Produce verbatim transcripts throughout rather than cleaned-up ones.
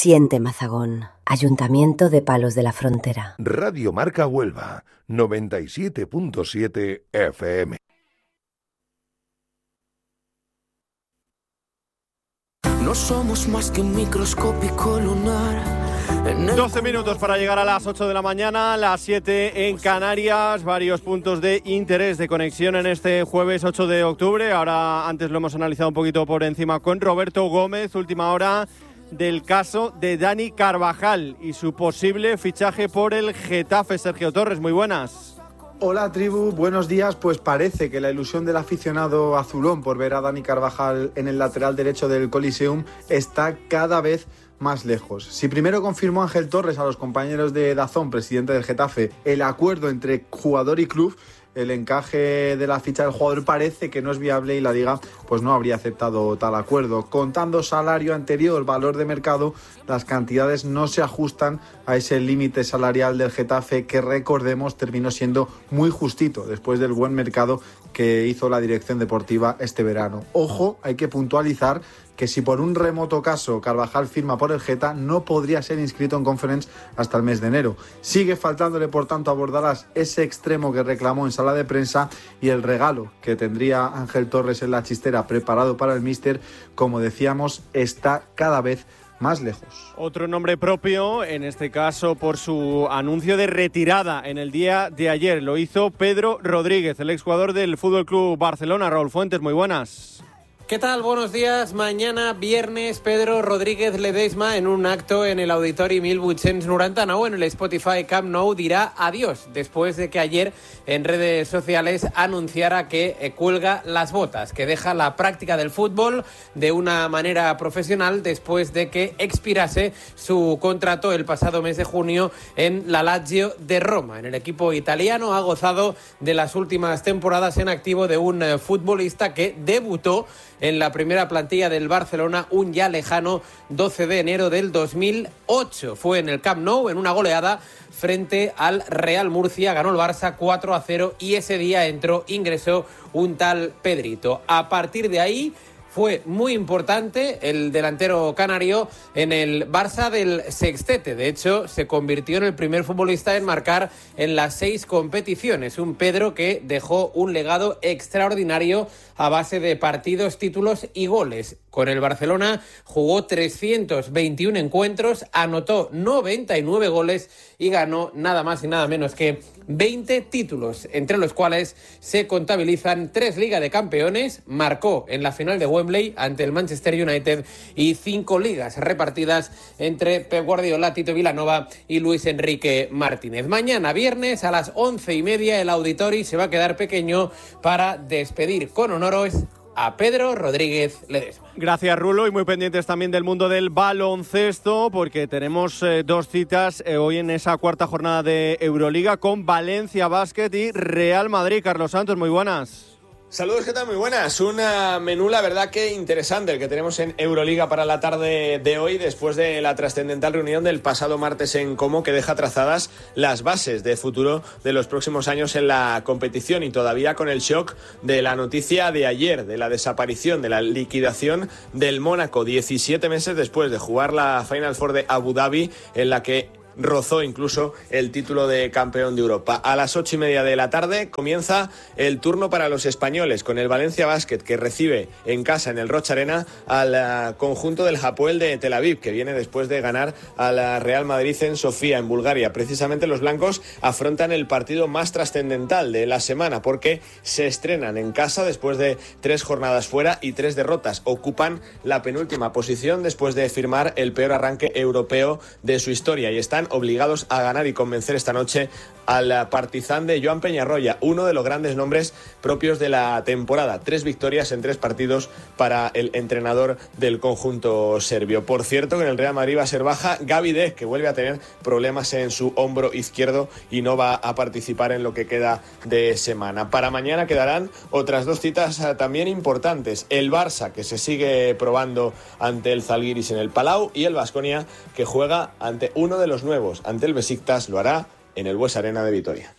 Siente Mazagón. Ayuntamiento de Palos de la Frontera. Radio Marca Huelva, noventa y siete punto siete F M. No somos más que un microscópico lunar. doce minutos para llegar a las ocho de la mañana, las siete en Canarias. Varios puntos de interés, de conexión en este jueves ocho de octubre. Ahora, antes lo hemos analizado un poquito por encima con Roberto Gómez. Última hora del caso de Dani Carvajal y su posible fichaje por el Getafe. Sergio Torres, muy buenas. Hola tribu, buenos días. Pues parece que la ilusión del aficionado azulón por ver a Dani Carvajal en el lateral derecho del Coliseum está cada vez más lejos. Si primero confirmó Ángel Torres a los compañeros de Dazón, presidente del Getafe, el acuerdo entre jugador y club, el encaje de la ficha del jugador parece que no es viable y la Liga pues no habría aceptado tal acuerdo. Contando salario anterior, valor de mercado, las cantidades no se ajustan a ese límite salarial del Getafe que, recordemos, terminó siendo muy justito después del buen mercado que hizo la dirección deportiva este verano. Ojo, hay que puntualizar que si por un remoto caso Carvajal firma por el Geta, no podría ser inscrito en Conference hasta el mes de enero. Sigue faltándole, por tanto, a Bordalás ese extremo que reclamó en sala de prensa y el regalo que tendría Ángel Torres en la chistera preparado para el míster, como decíamos, está cada vez más lejos. Otro nombre propio, en este caso por su anuncio de retirada en el día de ayer, lo hizo Pedro Rodríguez, el exjugador del F C Barcelona. Raúl Fuentes, muy buenas. ¿Qué tal? Buenos días. Mañana, viernes, Pedro Rodríguez Ledesma, en un acto en el Auditori Mil vuit-cents noranta-nou, en el Spotify Camp Nou, dirá adiós, después de que ayer en redes sociales anunciara que eh, cuelga las botas, que deja la práctica del fútbol de una manera profesional después de que expirase su contrato el pasado mes de junio en la Lazio de Roma. En el equipo italiano ha gozado de las últimas temporadas en activo de un eh, futbolista que debutó en la primera plantilla del Barcelona un ya lejano doce de enero del dos mil ocho. Fue en el Camp Nou, en una goleada frente al Real Murcia. Ganó el Barça cuatro a cero y ese día entró, ingresó un tal Pedrito. A partir de ahí fue muy importante el delantero canario en el Barça del sextete. De hecho, se convirtió en el primer futbolista en marcar en las seis competiciones. Un Pedro que dejó un legado extraordinario a base de partidos, títulos y goles. Con el Barcelona jugó trescientos veintiún encuentros, anotó noventa y nueve goles y ganó nada más y nada menos que veinte títulos, entre los cuales se contabilizan tres Liga de Campeones, marcó en la final de Wembley ante el Manchester United y cinco ligas repartidas entre Pep Guardiola, Tito Vilanova y Luis Enrique Martínez. Mañana, viernes, a las once y media, el Auditori se va a quedar pequeño para despedir con honores a Pedro Rodríguez Ledesma. Gracias, Rulo, y muy pendientes también del mundo del baloncesto, porque tenemos eh, dos citas eh, hoy en esa cuarta jornada de Euroliga con Valencia Basket y Real Madrid. Carlos Santos, muy buenas. Saludos, ¿qué tal? Muy buenas. Un menú, la verdad, que interesante el que tenemos en Euroliga para la tarde de hoy, después de la trascendental reunión del pasado martes en Como, que deja trazadas las bases de futuro de los próximos años en la competición, y todavía con el shock de la noticia de ayer, de la desaparición, de la liquidación del Mónaco, diecisiete meses después de jugar la Final Four de Abu Dhabi, en la que rozó incluso el título de campeón de Europa. A las ocho y media de la tarde comienza el turno para los españoles, con el Valencia Basket, que recibe en casa, en el Rocha Arena, al conjunto del Hapoel de Tel Aviv, que viene después de ganar al Real Madrid en Sofía, en Bulgaria. Precisamente los blancos afrontan el partido más trascendental de la semana, porque se estrenan en casa después de tres jornadas fuera y tres derrotas. Ocupan la penúltima posición después de firmar el peor arranque europeo de su historia, y están obligados a ganar y convencer esta noche al Partizan de Joan Peñarroya, uno de los grandes nombres propios de la temporada. Tres victorias en tres partidos para el entrenador del conjunto serbio. Por cierto, que en el Real Madrid va a ser baja Gaby Deck, que vuelve a tener problemas en su hombro izquierdo y no va a participar en lo que queda de semana. Para mañana quedarán otras dos citas también importantes: el Barça, que se sigue probando ante el Zalgiris en el Palau, y el Baskonia, que juega ante uno de los nuevos, ante el Besiktas. Lo hará en el Bues Arena de Vitoria.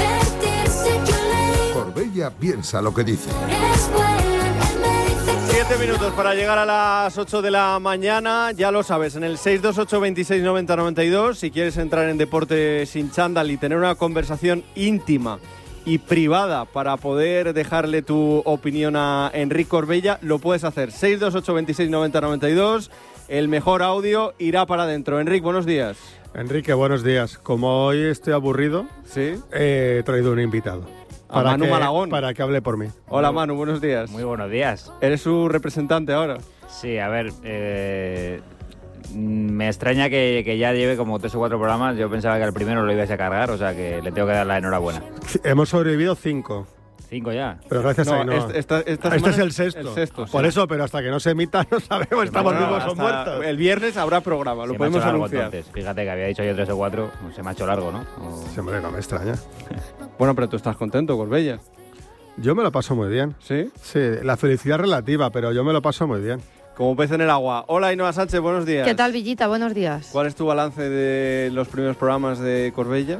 Corbella piensa lo que dice. siete siete minutos para llegar a las ocho de la mañana. Ya lo sabes, en el seis dos ocho, veintiséis, noventa, noventa y dos, si quieres entrar en Deporte sin chándal y tener una conversación íntima y privada para poder dejarle tu opinión a Enric Corbella, lo puedes hacer. seis dos ocho, veintiséis, noventa, noventa y dos. El mejor audio irá para adentro. Enric, buenos días. Enrique, buenos días. Como hoy estoy aburrido, ¿sí? He traído un invitado. A para Manu que, Malagón. Para que hable por mí. Hola Manu, buenos días. Muy buenos días. ¿Eres su representante ahora? Sí, a ver, eh, me extraña que, que ya lleve como tres o cuatro programas. Yo pensaba que al primero lo ibas a cargar, o sea que le tengo que dar la enhorabuena. Hemos sobrevivido cinco. Cinco ya. Pero gracias no, a Ainhoa. Este, esta, esta este semana es el sexto. El sexto por sí. eso, pero hasta que no se emita no sabemos, estamos Bueno, vivos o hasta muertos. El viernes habrá programa, lo Se podemos me ha hecho largo, anunciar. entonces. Fíjate que había dicho yo tres o cuatro, se me ha hecho largo, ¿no? O... Sí, hombre, no me extraña. Bueno, pero tú estás contento, Corbella. Yo me lo paso muy bien. ¿Sí? Sí, la felicidad relativa, pero yo me lo paso muy bien. Como pez en el agua. Hola, Ainhoa Sánchez, buenos días. ¿Qué tal, Villita? Buenos días. ¿Cuál es tu balance de los primeros programas de Corbella?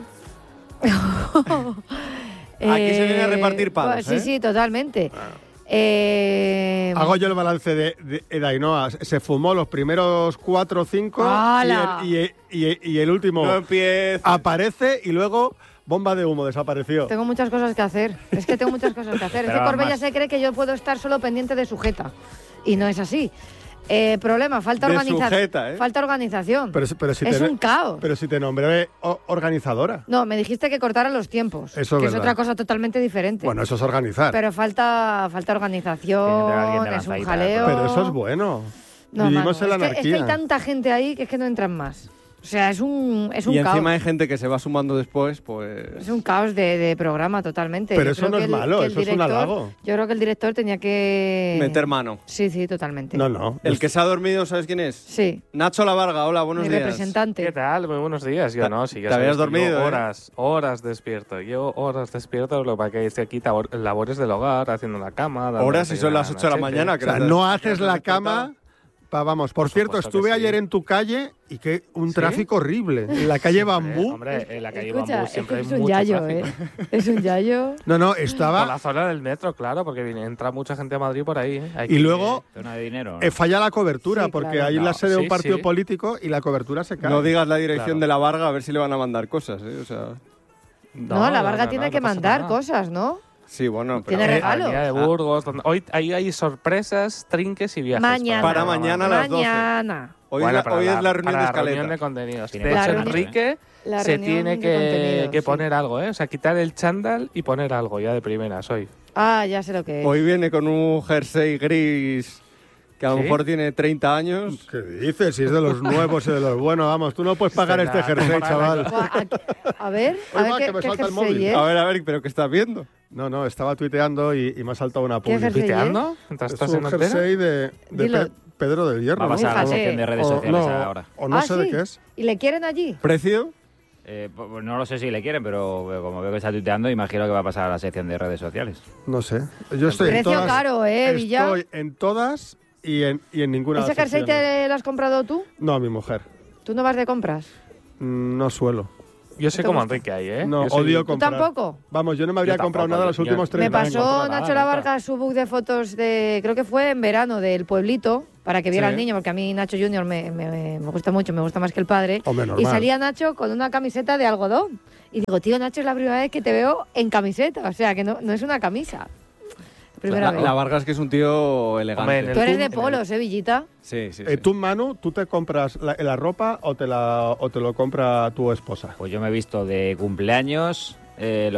Aquí se viene a repartir palos, pues, Sí, ¿eh? sí, totalmente. Eh... Hago yo el balance de, de, de Ainhoa. Se fumó los primeros cuatro o cinco y el, y, y, y el último no aparece y luego... Bomba de humo, desapareció. Tengo muchas cosas que hacer. Es que tengo muchas cosas que hacer. Es que Corbella más. se cree que yo puedo estar solo pendiente de sujeta. Y no es así. Eh, problema, falta organización. ¿eh? Falta organización. Pero, pero si es te, un caos. Pero si te nombré organizadora. No, me dijiste que cortara los tiempos. Eso que es es otra cosa totalmente diferente. Bueno, eso es organizar. Pero falta, falta organización, es un jaleo. Pero eso es bueno. No, Vivimos Manu, en la es que, anarquía. Es que hay tanta gente ahí que es que no entran más. O sea, es un, es un y caos. encima hay gente que se va sumando después, pues... Es un caos de, de programa totalmente. Pero yo eso no es el, malo, el eso director, es un halago. Yo creo que el director tenía que... Meter mano. Sí, sí, totalmente. No, no. El que se ha dormido, ¿sabes quién es? Sí. Nacho Lavarga, hola, buenos Mi días. representante. ¿Qué tal? Muy buenos días. Yo no, sí. ¿Te habías dormido? Yo horas, ¿eh? horas despierto. Yo horas despierto, lo que pasa es que estoy aquí labores del hogar, haciendo la cama. Horas y son las ocho de la mañana. O sea, no haces la cama... Vamos, por, por cierto, estuve ayer sí. en tu calle y que un ¿Sí? tráfico horrible. En la calle Bambú. Hombre, en la calle Escucha, Bambú siempre es hay un mucho yayo, tráfico. ¿eh? Es un yayo. No, no, estaba... Por la zona del metro, claro, porque viene, entra mucha gente a Madrid por ahí. ¿eh? Hay y luego de dinero, ¿no? eh, falla la cobertura, sí, porque claro. hay no, la sede de sí, un partido sí. político y la cobertura se cae. No digas la dirección claro. de la Varga, a ver si le van a mandar cosas, ¿eh? O sea... No, no la Varga no, tiene no, que no mandar nada. cosas, ¿no? Sí, bueno, pero... Tiene regalos. de Burgos, donde... Hoy ahí hay sorpresas, trinques y viajes. Mañana. Para mañana a las doce. Mañana. Hoy, bueno, es la, hoy la, es la reunión para de la escaleta. reunión de contenidos. De hecho, Enrique la se tiene que, que poner sí. algo, ¿eh? O sea, quitar el chándal y poner algo ya de primeras hoy. Ah, ya sé lo que es. Hoy viene con un jersey gris que a lo ¿Sí? mejor tiene treinta años. ¿Qué dices? Si es de los nuevos y de los buenos, vamos, tú no puedes pagar este jersey, chaval. A ver, a ver, ¿qué, ¿qué jersey es? A ver, a ver, ¿pero qué estás viendo? No, no, estaba tuiteando y, y me ha saltado una publi. ¿Qué jersey ¿Tuiteando? Es un jersey de, de Pe Pedro del Hierro. Va a pasar a la sección de redes sociales o, no, ahora. O no ah, sé ¿sí? de qué es. ¿Y le quieren allí? ¿Precio? Eh, pues no lo sé si le quieren, pero como veo que está tuiteando, imagino que va a pasar a la sección de redes sociales. No sé. Yo estoy Precio en todas, caro, ¿eh, Villa? Estoy en todas y en, y en ninguna de ¿Ese las jersey te lo has comprado tú? No, mi mujer. ¿Tú no vas de compras? No suelo. Yo sé como Enrique ahí, ¿eh? No, soy... odio ¿Tú comprar. tampoco? Vamos, yo no me habría comprado nada los últimos treinta años. Me pasó Nacho Lavarga su book de fotos de, creo que fue en verano, del pueblito, para que viera sí. al niño, porque a mí Nacho Junior me, me, me gusta mucho, me gusta más que el padre. Hombre, y salía Nacho con una camiseta de algodón. Y digo, tío, Nacho, es la primera vez que te veo en camiseta, o sea, que no, no es una camisa. Primera la, vez. La Vargas que es un tío elegante. Hombre, tú eres de polos, ¿eh, Villita? Sí, sí, sí. Eh, tú, Manu, ¿tú te compras la, la ropa o te, la, o te lo compra tu esposa? Pues yo me he visto de cumpleaños... Eh,